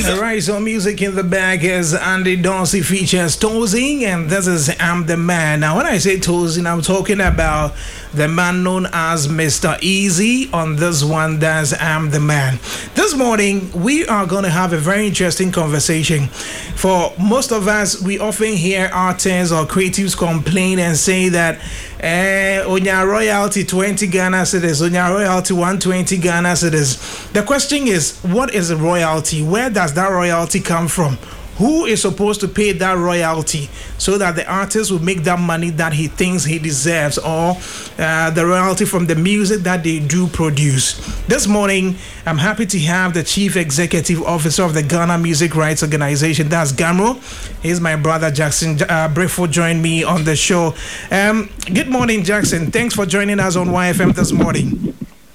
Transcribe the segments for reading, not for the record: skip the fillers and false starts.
Alright, so music in the bag is Andy Dorsey features Tozing, and this is I'm the Man. Now, when I say Tozing, I'm talking about the man known as Mr. Easy. On this one, that's I'm the Man. This morning, we are going to have a very interesting conversation. For most of us, we often hear artists or creatives complain and say that on your royalty 20 Ghana cedis, on your royalty 120 Ghana cedis. The question is, what is a royalty? Where does that royalty come from? Who is supposed to pay that royalty so that the artist will make that money that he thinks he deserves, or the royalty from the music that they do produce? This morning, I'm happy to have the Chief Executive Officer of the Ghana Music Rights Organization, that's GAMRO. He's my brother Jackson Brefo, joined me on the show. Good morning, Jackson. Thanks for joining us on YFM this morning.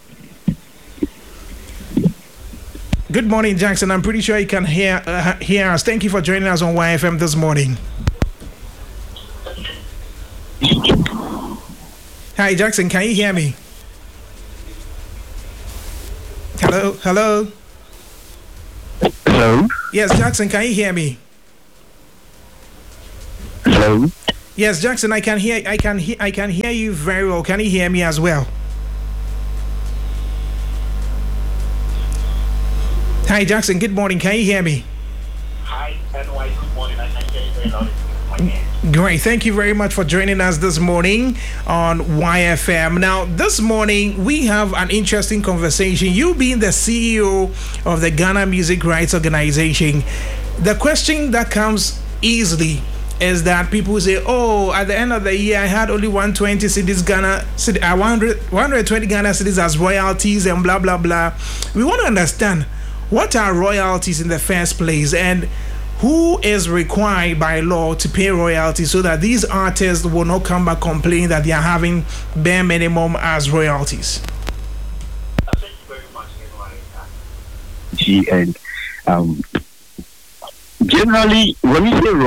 Good morning, Jackson. I'm pretty sure you can hear us. Thank you for joining us on YFM this morning. Hi, Jackson. Can you hear me? Hello? Hello? Hello? Yes, Jackson, can you hear me? Hello? Yes, Jackson, I can hear you very well. Can you hear me as well? Hi, Jackson. Good morning. Can you hear me? Hi, NY. Good morning. I can hear you very loud. Great. Thank you very much for joining us this morning on YFM. Now, this morning, we have an interesting conversation. You being the CEO of the Ghana Music Rights Organization, the question that comes easily is that people say, oh, at the end of the year, I had only 120 cedis Ghana, 120 Ghana cedis as royalties and blah, blah, blah. We want to understand, what are royalties in the first place, and who is required by law to pay royalties so that these artists will not come back complaining that they are having bare minimum as royalties? Thank you very much, NY. And generally, when we say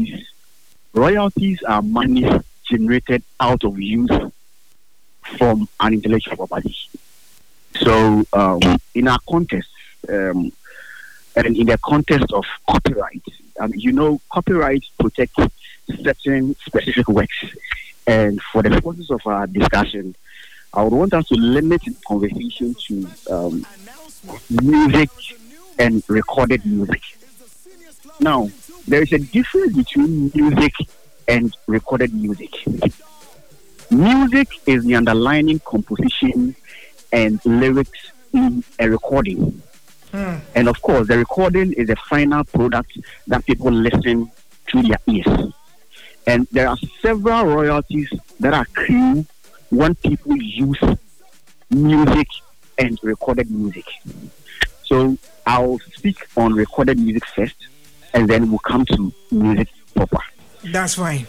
royalties are money generated out of use from an intellectual property. So, in our context, and in the context of copyright, copyright protects certain specific works. And for the purposes of our discussion, I would want us to limit the conversation to music and recorded music. Now, there is a difference between music and recorded music. Music is the underlying composition and lyrics in a recording. And of course, the recording is a final product that people listen through their ears. And there are several royalties that are accrued when people use music and recorded music. So I'll speak on recorded music first, and then we'll come to music proper. That's fine.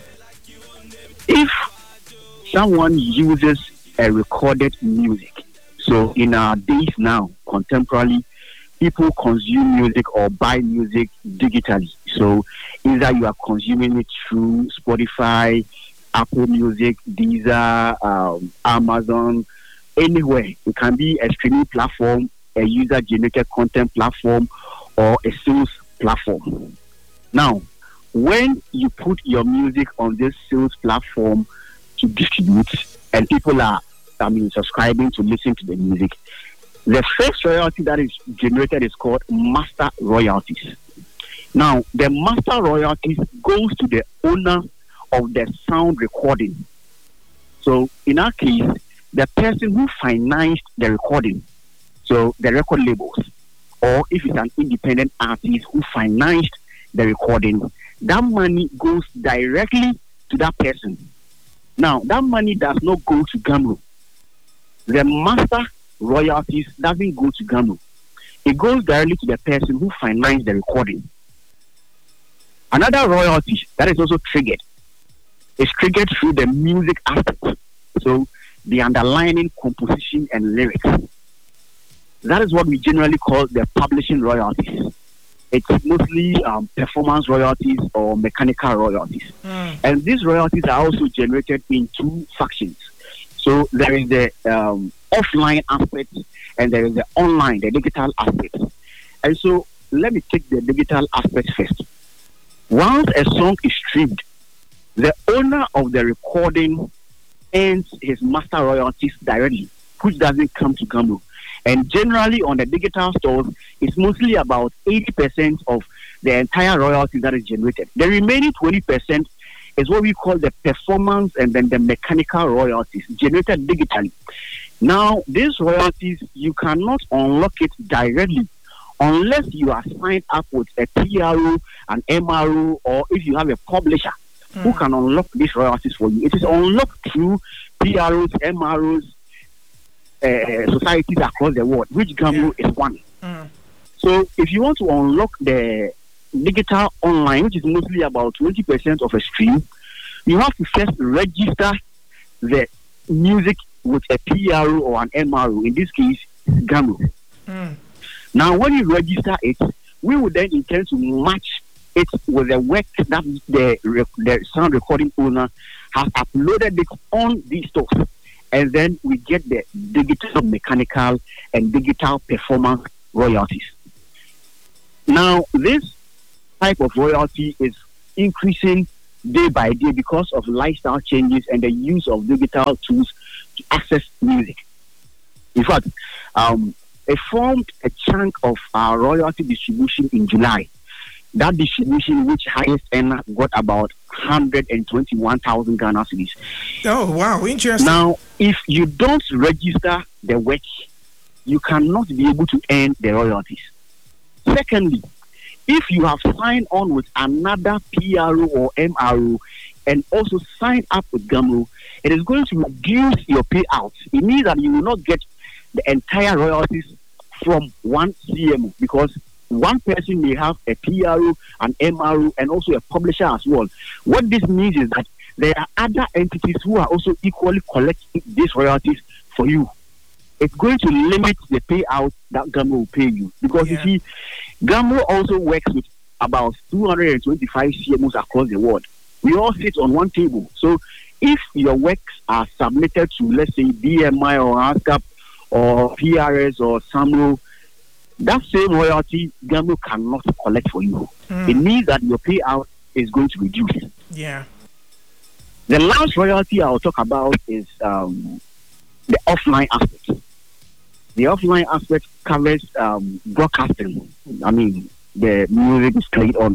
If someone uses a recorded music, so in our days now, contemporarily, people consume music or buy music digitally. So either you are consuming it through Spotify, Apple Music, Deezer, Amazon, anywhere. It can be a streaming platform, a user-generated content platform, or a sales platform. Now, when you put your music on this sales platform to distribute, and people are, subscribing to listen to the music, the first royalty that is generated is called master royalties. Now, the master royalties goes to the owner of the sound recording. So, in our case, the person who financed the recording, so the record labels, or if it's an independent artist who financed the recording, that money goes directly to that person. Now, that money does not go to GAMRO. The master royalties doesn't go to GAMRO. It goes directly to the person who financed the recording. Another royalty that is also triggered is triggered through the music aspect. So the underlying composition and lyrics. That is what we generally call the publishing royalties. It's mostly performance royalties or mechanical royalties. And these royalties are also generated in two factions. So there is the offline aspect and there is the online, the digital aspect. And so let me take the digital aspect first. Once a song is streamed, the owner of the recording earns his master royalties directly, which doesn't come to Gamro. And generally on the digital stores, it's mostly about 80% of the entire royalty that is generated. The remaining 20% is what we call the performance and then the mechanical royalties generated digitally. Now, these royalties, you cannot unlock it directly unless you are signed up with a PRO, an MRO, or if you have a publisher who can unlock these royalties for you. It is unlocked through PROs, MROs, societies across the world, which Gamro is one. So if you want to unlock the digital online, which is mostly about 20% of a stream, you have to first register the music with a PRO or an MRO, in this case, Gamro. Now, when you register it, we would then intend to match it with the work that the sound recording owner has uploaded it on these stores. And then we get the digital, mechanical, and digital performance royalties. Now, this type of royalty is increasing day by day because of lifestyle changes and the use of digital tools to access music. In fact, it formed a chunk of our royalty distribution in July. That distribution, which highest earner got about 121,000 Ghana cedis. Oh, wow, interesting. Now, if you don't register the work, you cannot be able to earn the royalties. Secondly, if you have signed on with another PRO or MRO and also signed up with Gamro, it is going to reduce your payouts. It means that you will not get the entire royalties from one CMO because one person may have a PRO, an MRO, and also a publisher as well. What this means is that there are other entities who are also equally collecting these royalties for you. It's going to limit the payout that Gamro will pay you. Because you see, Gamro also works with about 225 CMOs across the world. We all sit on one table. So if your works are submitted to, let's say, BMI or ASCAP or PRS or SAMRO, that same royalty Gamro cannot collect for you. It means that your payout is going to reduce. Yeah. The last royalty I'll talk about is the offline aspect. The offline aspect covers broadcasting. I mean, the music is played on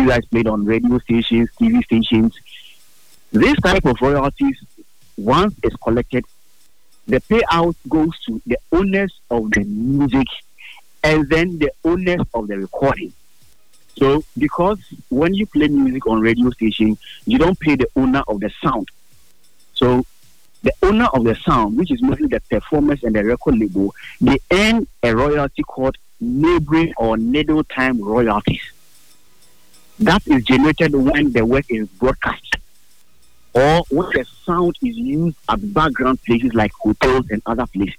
radio stations, TV stations. This type of royalties, once it's collected, the payout goes to the owners of the music and then the owners of the recording. So, because when you play music on radio station, you don't pay the owner of the sound. So, the owner of the sound, which is mostly the performers and the record label, they earn a royalty called neighboring or needle time royalties. That is generated when the work is broadcast or when the sound is used at background places like hotels and other places.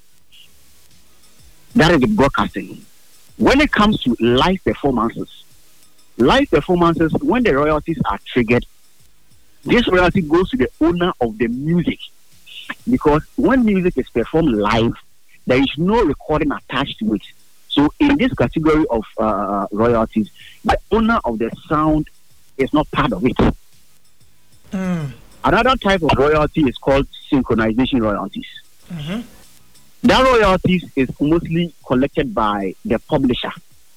That is the broadcasting. When it comes to live performances, when the royalties are triggered, this royalty goes to the owner of the music. Because when music is performed live, there is no recording attached to it. So in this category of royalties, the owner of the sound is not part of it. Another type of royalty is called synchronization royalties. That royalties is mostly collected by the publisher.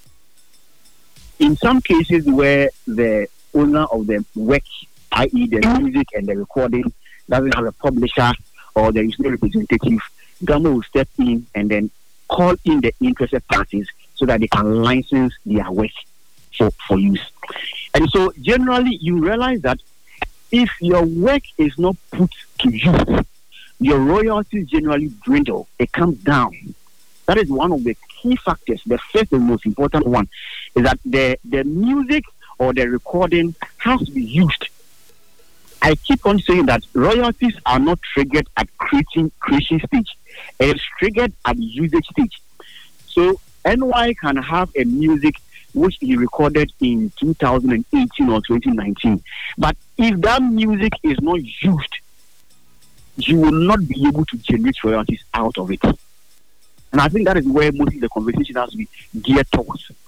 In some cases where the owner of the work, i.e. the music and the recording, doesn't have a publisher or there is no representative, Gamro will step in and then call in the interested parties so that they can license their work for use. And so generally you realize that if your work is not put to use, your royalties generally dwindle. It comes down. That is one of the key factors. The first and most important one is that the music or the recording has to be used. I keep on saying that royalties are not triggered at creation stage. It is triggered at usage stage. So NY can have a music which he recorded in 2018 or 2019. But if that music is not used, you will not be able to generate royalties out of it. And I think that is where most of the conversation has to be geared towards.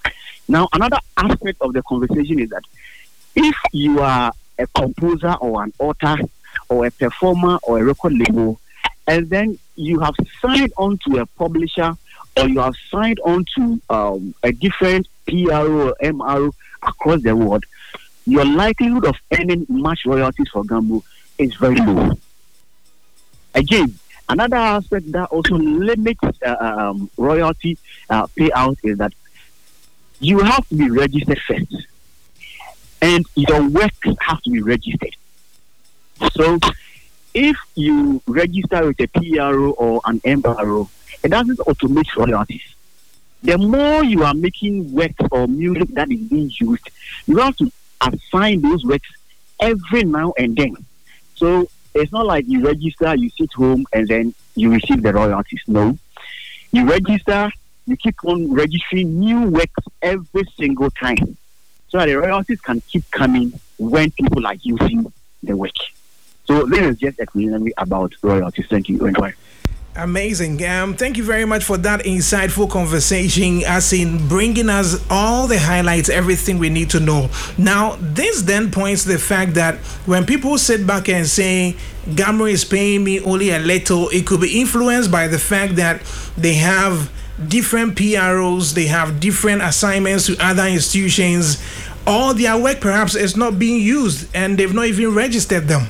Now, another aspect of the conversation is that if you are a composer or an author or a performer or a record label, and then you have signed on to a publisher or you have signed on to a different PRO or MRO across the world, your likelihood of earning much royalties for Gambo is very low. Again, another aspect that also limits royalty payout is that you have to be registered first, and your work has to be registered. So, if you register with a PRO or an MRO, it doesn't automate royalties. The more you are making works or music that is being used, you have to assign those works every now and then. So it's not like you register, you sit home, and then you receive the royalties. No. You register, you keep on registering new works every single time, so that the royalties can keep coming when people are using the work. So this is just a preliminary about royalties. Thank you. Enjoy. Amazing. Thank you very much for that insightful conversation, as in bringing us all the highlights, everything we need to know. Now, this then points to the fact that when people sit back and say, Gamro is paying me only a little, it could be influenced by the fact that they have different PROs, they have different assignments to other institutions, or their work perhaps is not being used and they've not even registered them.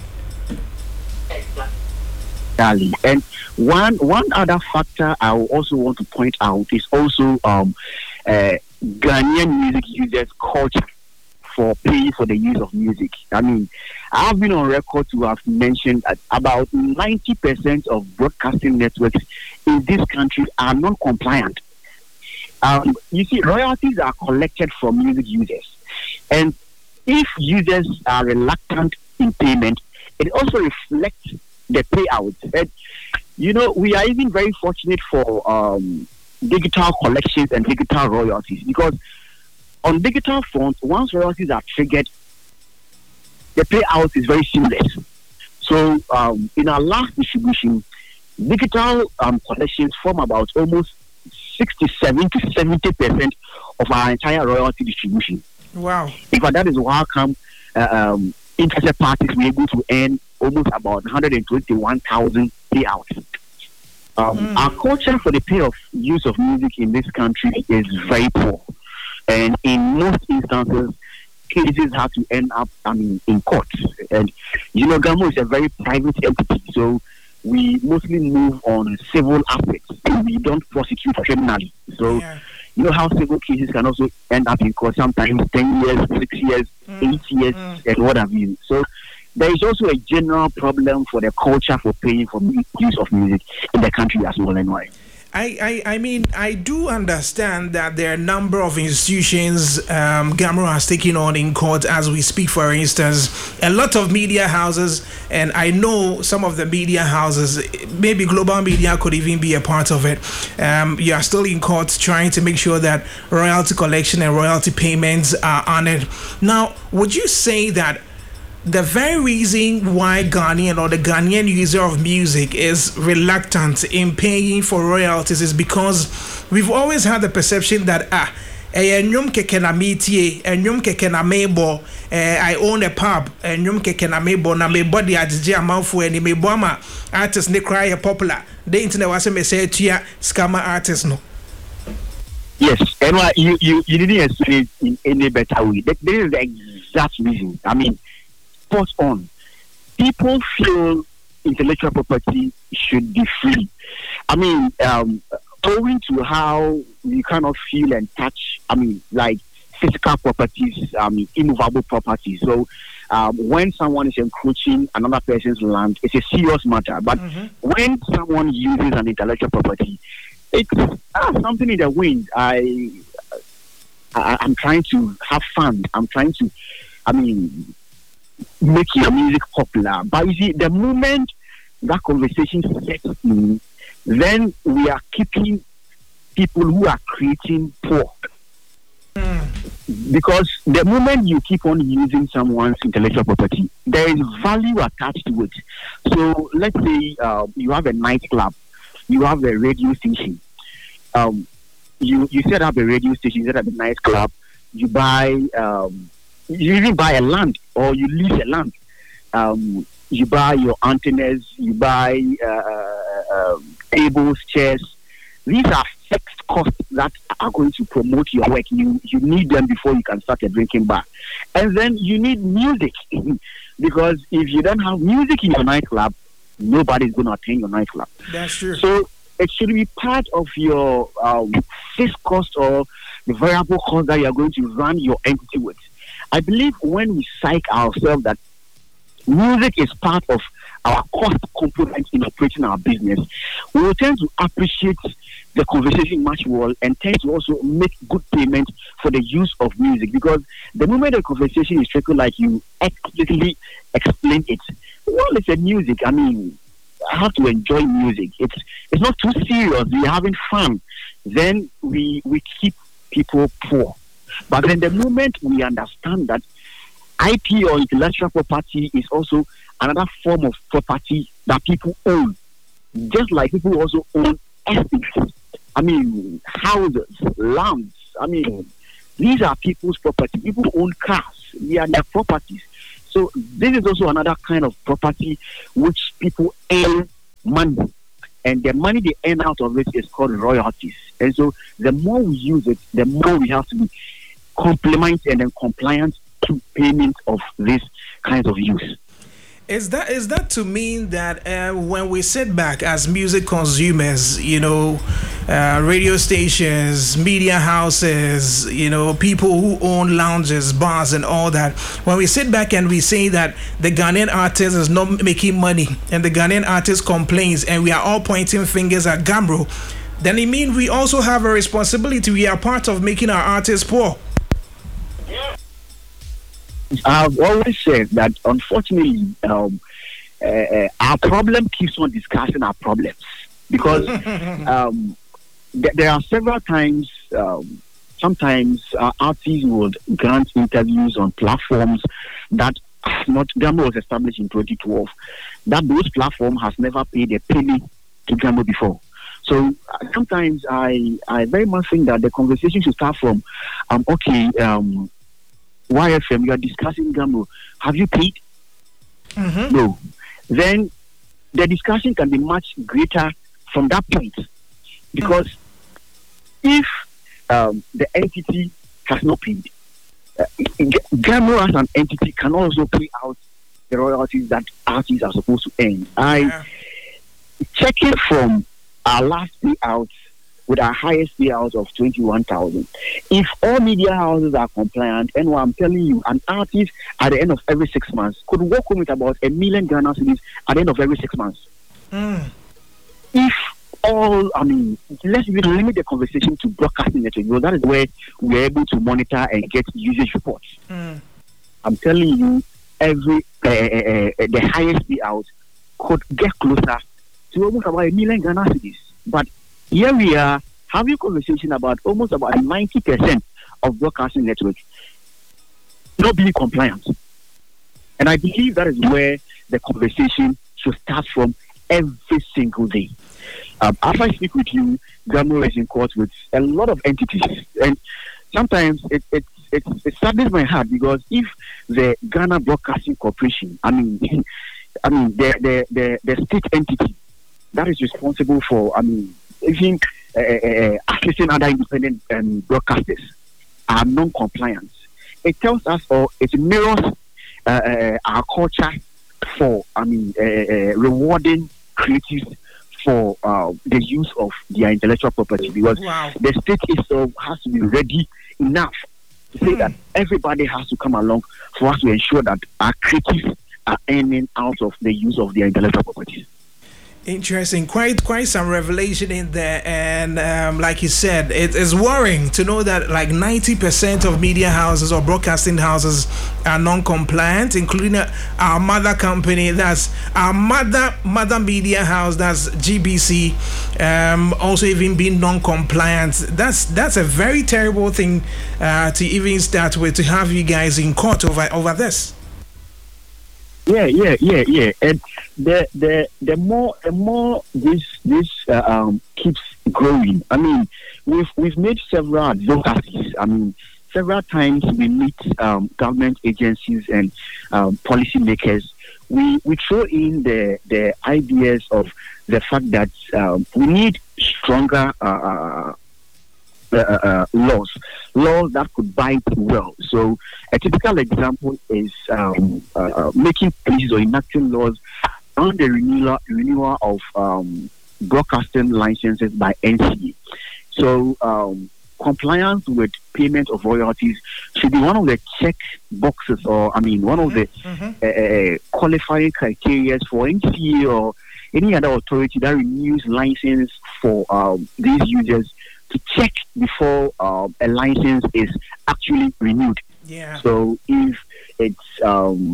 And one other factor I also want to point out is also Ghanaian music users' culture for paying for the use of music. I mean, I've been on record to have mentioned that about 90% of broadcasting networks in this country are non-compliant. You see, royalties are collected from music users. And if users are reluctant in payment, it also reflects the payouts. And, you know, we are even very fortunate for digital collections and digital royalties, because on digital front, once royalties are triggered, the payout is very seamless. So in our last distribution, digital collections form about almost 67 to 70% of our entire royalty distribution. Wow. In fact, that is how come interested parties were able to earn almost about 121,000 payouts. Our culture for the pay of use of music in this country is very poor. And in most instances, cases have to end up, in court. And, you know, Gambo is a very private entity, so we mostly move on civil aspects. We don't prosecute criminally. So, you know how civil cases can also end up in court, sometimes 10 years, 6 years, 8 years, and what have you. So, there is also a general problem for the culture for paying for use of music in the country as well, anyway. I mean, I do understand that there are a number of institutions Gamro has taken on in court as we speak. For instance, a lot of media houses, and I know some of the media houses, maybe Global Media could even be a part of it. You are still in court trying to make sure that royalty collection and royalty payments are honored. Now, would you say that the very reason why Ghanaian or the Ghanaian user of music is reluctant in paying for royalties is because we've always had the perception that I own a pub and na me body ajije amanfo ani me boama artists ne cry popular the internet was me say tua scammer artists no. Yes, and you didn't explain it in any better way. This is the exact reason. I mean, spot on. People feel intellectual property should be free. I mean, owing to how you kind of feel and touch, like physical properties, immovable properties. So when someone is encroaching another person's land, it's a serious matter. But when someone uses an intellectual property, it's something in the wind. I'm trying to have fun. I'm trying to, make your music popular. But you see, the moment that conversation sets in, then we are keeping people who are creating poor. Because the moment you keep on using someone's intellectual property, there is value attached to it. So let's say you have a nightclub, you have a radio station. You set up a radio station, you set up a nightclub, you buy, you even buy a land or you lease a land. You buy your antennas, you buy tables, chairs. These are fixed costs that are going to promote your work. You need them before you can start a drinking bar. And then you need music. Because if you don't have music in your nightclub, nobody's going to attend your nightclub. That's true. So it should be part of your fixed cost or the variable cost that you're going to run your entity with. I believe when we psych ourselves that music is part of our cost component in operating our business, we will tend to appreciate the conversation much more and tend to also make good payment for the use of music, because the moment the conversation is tricky, like you explicitly explain it, well, it's a music. I mean, I have to enjoy music. It's not too serious. We're having fun. Then we keep people poor. But then the moment we understand that IP or intellectual property is also another form of property that people own, just like people also own estates. I mean, houses, lands. I mean, these are people's property. People own cars. They are their properties. So this is also another kind of property which people earn money. And the money they earn out of it is called royalties. And so the more we use it, the more we have to be compliant and then compliant to payment of this kinds of use. Is that to mean that when we sit back as music consumers, radio stations, media houses, people who own lounges, bars and all that, when we sit back and we say that the Ghanaian artist is not making money and the Ghanaian artist complains and we are all pointing fingers at Gambro, then it means we also have a responsibility. We are part of making our artists poor. I've always said that, unfortunately, our problem keeps on discussing our problems, because there are several times, sometimes artists would grant interviews on platforms that Gambro was established in 2012, that those platforms has never paid a penny to Gambro before. So sometimes I very much think that the conversation should start from, YFM, you are discussing Gambro. Have you paid? Mm-hmm. No. Then the discussion can be much greater from that point. Because if the entity has not paid, Gambro as an entity can also pay out the royalties that artists are supposed to earn. Checking from our last payout with our highest payout of 21,000. If all media houses are compliant, and what I'm telling you, an artist at the end of every 6 months could walk home with about 1 million Ghana cedis at the end of every 6 months. If let's even limit the conversation to broadcasting network, because that is where we're able to monitor and get usage reports. I'm telling you, every the highest payout could get closer to almost about 1 million Ghana cedis. But here we are having a conversation about almost about 90% of broadcasting network not being compliant. And I believe that is where the conversation should start from every single day. As I speak with you, Gambro is in court with a lot of entities. And sometimes it saddens my heart, because if the Ghana Broadcasting Corporation, the state entity that is responsible for, even assisting other independent broadcasters are non-compliant, it tells us, or it mirrors our culture for rewarding creatives for the use of their intellectual property, because the state itself has to be ready enough to say that everybody has to come along for us to ensure that our creatives are earning out of the use of their intellectual property. Interesting, quite some revelation in there, and like you said, it is worrying to know that like 90% of media houses or broadcasting houses are non-compliant, including our mother company, that's our mother media house, that's GBC, also even being non-compliant. That's a very terrible thing to even start with, to have you guys in court over this. Yeah. And the more this keeps growing. We've made several advocacies. several times we meet government agencies and policymakers. We throw in the ideas of the fact that we need stronger laws that could bite well. So a typical example is making policies or enacting laws on the renewal of broadcasting licenses by NCA. So compliance with payment of royalties should be one of the check boxes, or one of the qualifying criteria for NCA or any other authority that renews license for these users to check before a license is actually renewed. Yeah. So if it's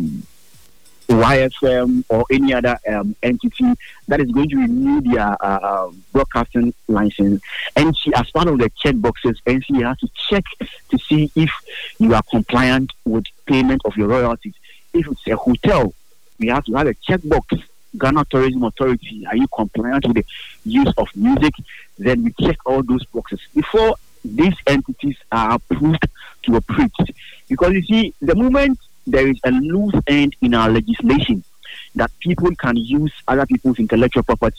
YFM or any other entity that is going to renew their broadcasting license, NC, as part of the check boxes, NC has to check to see if you are compliant with payment of your royalties. If it's a hotel, we have to have a check box. Ghana Tourism Authority, are you compliant with the use of music? Then we check all those boxes before these entities are approved to operate. Because you see, the moment there is a loose end in our legislation that people can use other people's intellectual property